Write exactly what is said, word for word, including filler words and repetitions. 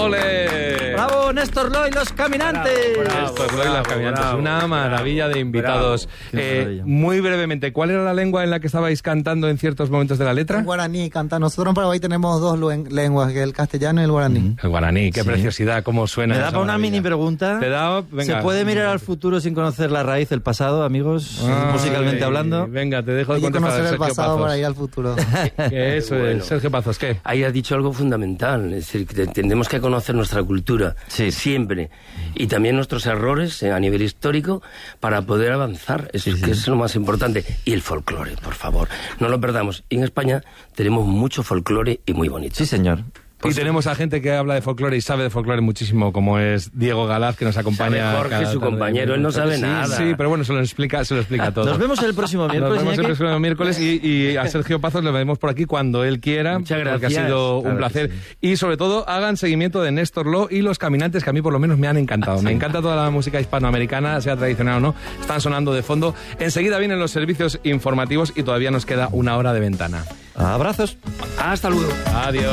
¡Ole! ¡Bravo, Néstor Loy, los caminantes! Bravo, Néstor Loy, los caminantes. bravo, Una maravilla bravo, de invitados. Eh, muy brevemente, ¿cuál era la lengua en la que estabais cantando en ciertos momentos de la letra? El guaraní canta. Nosotros en Paraguay tenemos dos lenguas, que es el castellano y el guaraní. Uh-huh. El guaraní, qué sí. preciosidad, cómo suena. Me da para una mini pregunta. ¿Te da? Venga. ¿Se puede mirar al futuro sin conocer la raíz del pasado, amigos? Ay, musicalmente hablando. Venga, te dejo de conocer el Sergio pasado Pazos. para ir al futuro. Que eso bueno. es, Sergio Pazos, ¿qué? Ahí has dicho algo fundamental, es decir, que tenemos que conocer nuestra cultura, sí. siempre, y también nuestros errores eh, a nivel histórico para poder avanzar, eso sí, que sí. es lo más importante. Y el folclore, por favor, no lo perdamos. Y en España tenemos mucho folclore y muy bonito. Sí, señor. Pues y tenemos a gente que habla de folclore y sabe de folclore muchísimo, como es Diego Galaz, que nos acompaña. Sabe Jorge, cada su compañero, él no sabe sí, nada. Sí, pero bueno, se lo explica, se lo explica todo. Nos vemos el próximo miércoles. Nos vemos el Iñaki. próximo miércoles y, y a Sergio Pazos le vemos por aquí cuando él quiera. Muchas gracias. Porque ha sido Claro un placer. sí. Y sobre todo, hagan seguimiento de Néstor Lo y Los Caminantes, que a mí por lo menos me han encantado. Sí. Me encanta toda la música hispanoamericana, sea tradicional o no. Están sonando de fondo. Enseguida vienen los servicios informativos y todavía nos queda una hora de ventana. Abrazos. Hasta luego. Adiós.